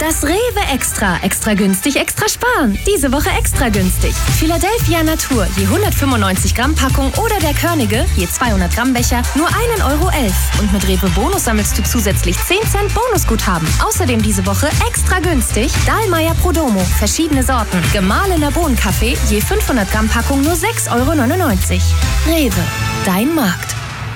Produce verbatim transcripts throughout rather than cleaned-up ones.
Das Rewe Extra. Extra günstig, extra sparen. Diese Woche extra günstig. Philadelphia Natur, je hundertfünfundneunzig Gramm Packung oder der Körnige, je zweihundert Gramm Becher, nur ein Euro elf. Und mit Rewe Bonus sammelst du zusätzlich zehn Cent Bonusguthaben. Außerdem diese Woche extra günstig Dahlmeier Prodomo, verschiedene Sorten. Gemahlener Bohnenkaffee, je fünfhundert Gramm Packung nur sechs Euro neunundneunzig. Rewe, dein Markt.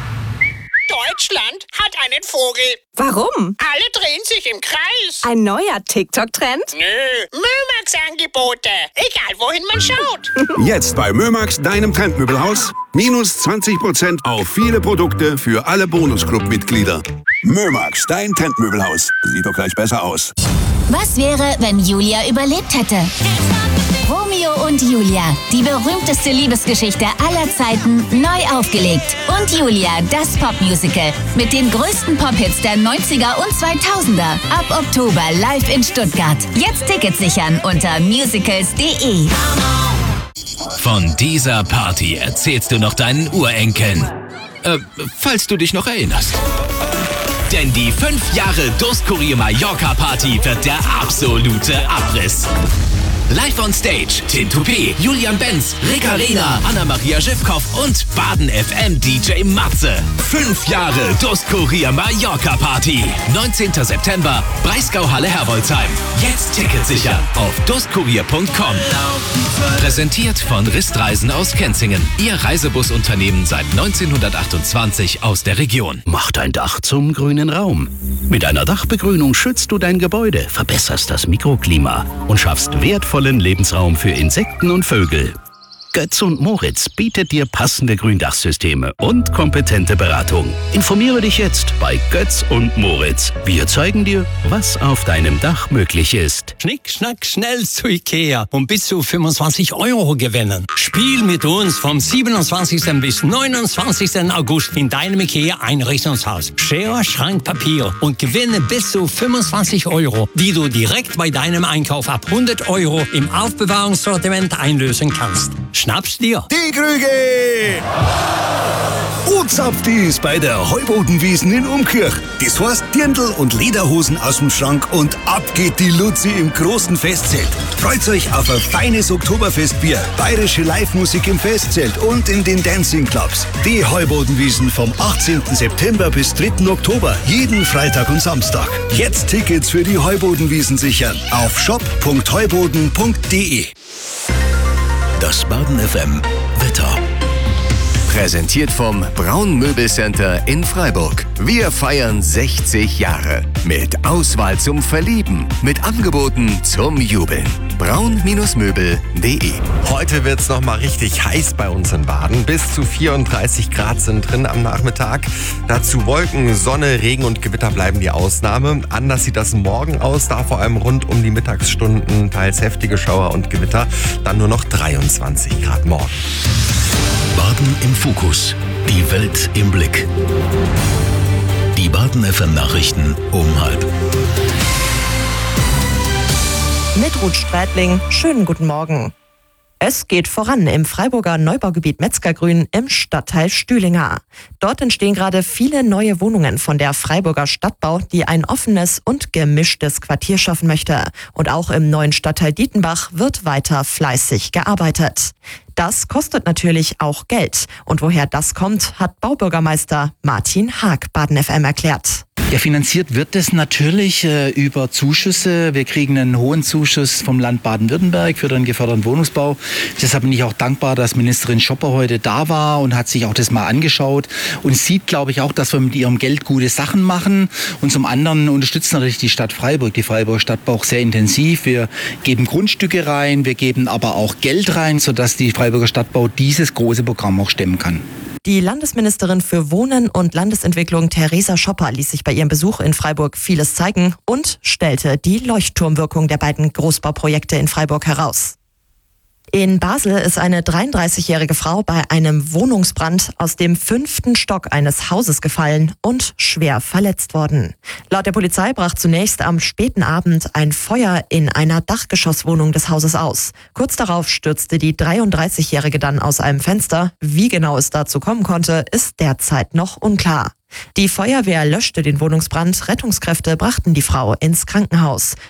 Deutschland hat einen Vogel. Warum? Alle drehen sich im Kreis. Ein neuer TikTok-Trend? Nö, Mömax-Angebote. Egal, wohin man schaut. Jetzt bei Mömax, deinem Trendmöbelhaus. Minus zwanzig Prozent auf viele Produkte für alle Bonusclub-Mitglieder. Mömax, dein Trendmöbelhaus. Sieht doch gleich besser aus. Was wäre, wenn Julia überlebt hätte? Romeo und Julia, die berühmteste Liebesgeschichte aller Zeiten, neu aufgelegt. Und Julia, das Popmusical mit den größten Pop-Hits der neunziger und zweitausender. Ab Oktober live in Stuttgart. Jetzt Tickets sichern unter musicals punkt de. Von dieser Party erzählst du noch deinen Urenkeln. Äh, falls du dich noch erinnerst. Denn die fünf Jahre Durstkurier Mallorca Party wird der absolute Abriss. Live on Stage, Tin Toupé, Julian Benz, Rick Arena, Anna-Maria Schiffkoff und Baden F M D J Matze. Fünf Jahre Durstkurier Mallorca Party. neunzehnten September, Breisgau-Halle Herbolzheim. Jetzt Ticket sichern auf durstkurier punkt com. Präsentiert von Ristreisen aus Kenzingen. Ihr Reisebusunternehmen seit neunzehnhundertachtundzwanzig aus der Region. Mach dein Dach zum grünen Raum. Mit einer Dachbegrünung schützt du dein Gebäude, verbesserst das Mikroklima und schaffst wertvolle Lebensraum für Insekten und Vögel. Götz und Moritz bietet dir passende Gründachsysteme und kompetente Beratung. Informiere dich jetzt bei Götz und Moritz. Wir zeigen dir, was auf deinem Dach möglich ist. Schnick, schnack, schnell zu Ikea und bis zu fünfundzwanzig Euro gewinnen. Spiel mit uns vom siebenundzwanzigsten bis neunundzwanzigsten August in deinem Ikea-Einrichtungshaus. Schere, Schrank, Papier und gewinne bis zu fünfundzwanzig Euro, die du direkt bei deinem Einkauf ab hundert Euro im Aufbewahrungssortiment einlösen kannst. Schnapp's dir. Die Krüge! O-Zapfdies bei der Heubodenwiesen in Umkirch. Das heißt Dirndl und Lederhosen aus dem Schrank und ab geht die Luzi im großen Festzelt. Freut euch auf ein feines Oktoberfestbier, bayerische Live-Musik im Festzelt und in den Dancing-Clubs. Die Heubodenwiesen vom achtzehnten September bis dritten Oktober, jeden Freitag und Samstag. Jetzt Tickets für die Heubodenwiesen sichern auf shop punkt heuboden punkt de. Das Baden F M Wetter. Präsentiert vom Braun Möbelcenter in Freiburg. Wir feiern sechzig Jahre. Mit Auswahl zum Verlieben. Mit Angeboten zum Jubeln. braun Möbel punkt de. Heute wird's noch mal richtig heiß bei uns in Baden. Bis zu vierunddreißig Grad sind drin am Nachmittag. Dazu Wolken, Sonne, Regen und Gewitter bleiben die Ausnahme. Anders sieht das morgen aus. Da vor allem rund um die Mittagsstunden teils heftige Schauer und Gewitter. Dann nur noch dreiundzwanzig Grad morgen. Baden im Fokus. Die Welt im Blick. Die Baden F M Nachrichten um halb. Mit Ruth Strätling, schönen guten Morgen. Es geht voran im Freiburger Neubaugebiet Metzgergrün im Stadtteil Stühlinger. Dort entstehen gerade viele neue Wohnungen von der Freiburger Stadtbau, die ein offenes und gemischtes Quartier schaffen möchte. Und auch im neuen Stadtteil Dietenbach wird weiter fleißig gearbeitet. Das kostet natürlich auch Geld. Und woher das kommt, hat Baubürgermeister Martin Haag Baden F M erklärt. Ja, finanziert wird es natürlich äh, über Zuschüsse. Wir kriegen einen hohen Zuschuss vom Land Baden-Württemberg für den geförderten Wohnungsbau. Deshalb bin ich auch dankbar, dass Ministerin Schopper heute da war und hat sich auch das mal angeschaut und sieht, glaube ich, auch, dass wir mit ihrem Geld gute Sachen machen. Und zum anderen unterstützt natürlich die Stadt Freiburg, die Freiburger Stadtbau auch sehr intensiv. Wir geben Grundstücke rein, wir geben aber auch Geld rein, sodass die Freiburger Stadtbau dieses große Programm auch stemmen kann. Die Landesministerin für Wohnen und Landesentwicklung Theresa Schopper ließ sich bei ihrem Besuch in Freiburg vieles zeigen und stellte die Leuchtturmwirkung der beiden Großbauprojekte in Freiburg heraus. In Basel ist eine dreiunddreißigjährige Frau bei einem Wohnungsbrand aus dem fünften Stock eines Hauses gefallen und schwer verletzt worden. Laut der Polizei brach zunächst am späten Abend ein Feuer in einer Dachgeschosswohnung des Hauses aus. Kurz darauf stürzte die dreiunddreißigjährige dann aus einem Fenster. Wie genau es dazu kommen konnte, ist derzeit noch unklar. Die Feuerwehr löschte den Wohnungsbrand, Rettungskräfte brachten die Frau ins Krankenhaus.